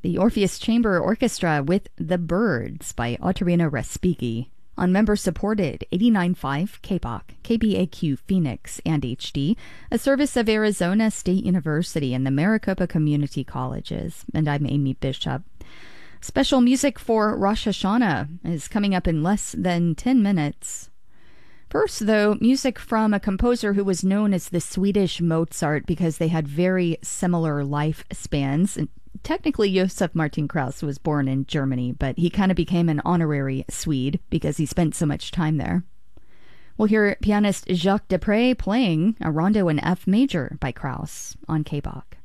the Orpheus Chamber Orchestra with The Birds by Ottorino Respighi on member-supported 89.5 KBOC, KBAQ Phoenix, and HD, a service of Arizona State University and the Maricopa Community Colleges. And I'm Amy Bishop. Special music for Rosh Hashanah is coming up in less than 10 minutes. First, though, music from a composer who was known as the Swedish Mozart because they had very similar lifespans. And technically, Josef Martin Krauss was born in Germany, but he kind of became an honorary Swede because he spent so much time there. We'll hear pianist Jacques Deprez playing a rondo in F major by Krauss on KBOC.